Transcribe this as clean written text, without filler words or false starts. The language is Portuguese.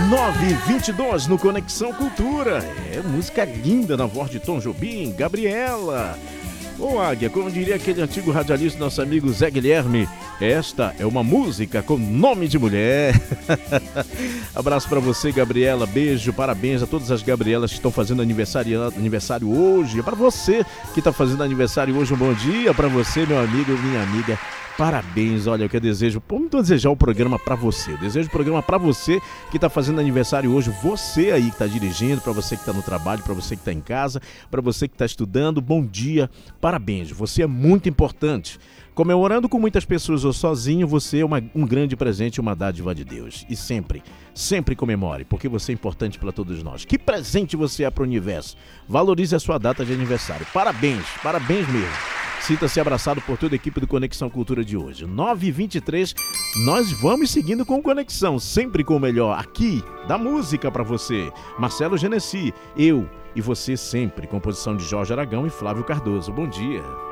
9h22 no Conexão Cultura. É música linda na voz de Tom Jobim, Gabriela. Ô Águia, como diria aquele antigo radialista, nosso amigo Zé Guilherme, esta é uma música com nome de mulher. Abraço pra você, Gabriela, beijo, parabéns a todas as Gabrielas que estão fazendo aniversário hoje. Para você que está fazendo aniversário hoje, um bom dia pra você, meu amigo, minha amiga. Parabéns, olha, eu desejo, vamos desejar o programa pra você. Eu desejo o programa pra você que tá fazendo aniversário hoje, você aí que tá dirigindo, pra você que tá no trabalho, pra você que tá em casa, pra você que tá estudando, bom dia, parabéns, você é muito importante. Comemorando com muitas pessoas ou sozinho, você é um grande presente, uma dádiva de Deus. E sempre, sempre comemore, porque você é importante para todos nós. Que presente você é para o universo. Valorize a sua data de aniversário. Parabéns, parabéns mesmo. Sinta-se abraçado por toda a equipe do Conexão Cultura de hoje. 9h23, nós vamos seguindo com Conexão, sempre com o melhor aqui da música para você. Marcelo Genesi, eu e você sempre. Composição de Jorge Aragão e Flávio Cardoso. Bom dia.